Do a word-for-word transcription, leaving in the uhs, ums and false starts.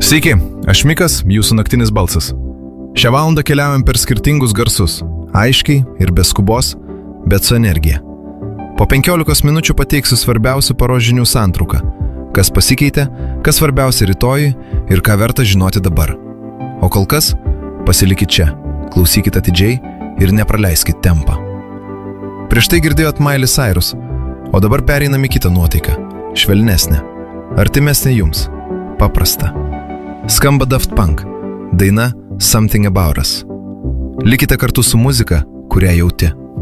Sveiki, aš Mikas, jūsų naktinis balsas. Šią valandą keliaujam per skirtingus garsus, aiškiai ir be skubos, bet su energija. Po penkiolikos minučių pateiksiu svarbiausių paros žinių santrauką, kas pasikeitė, kas svarbiausia rytojui ir ką verta žinoti dabar. O kol kas, pasilikit čia, klausykit atidžiai ir nepraleiskit tempą. Prieš tai girdėjot Miley Cyrus, o dabar pereinam į kitą nuotaiką, švelnesnę, artimesnę jums, paprastą. Skamba Daft Punk, daina Something About Us. Likite kartu su muzika, kurią jauti.